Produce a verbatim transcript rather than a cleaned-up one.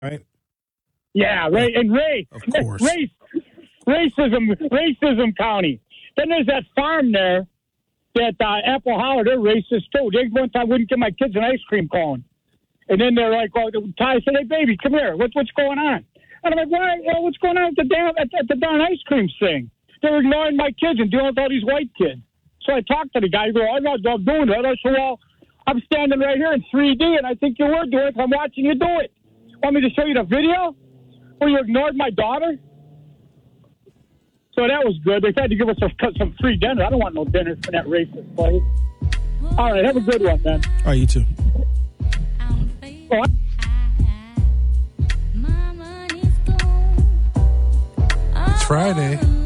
right? Yeah, right. And race, of course, race, racism, racism county. Then there's that farm there that uh, Apple Hollow. They're racist too. They one time wouldn't give my kids an ice cream cone, and then they're like, "Well, Ty said, hey, baby, come here. What's what's going on?" And I'm like, "Why? Well, what's going on at the damn at, at the darn ice cream thing? They're ignoring my kids and dealing with all these white kids." So I talked to the guy. He goes, "I'm not doing that." I said, "Well, I'm standing right here in three D, and I think you were doing it. I'm watching you do it. Want me to show you the video where you ignored my daughter?" So that was good. They tried to give us some, some free dinner. I don't want no dinner from that racist place. All right, have a good one, man. All right, you too. Oh, It's Friday.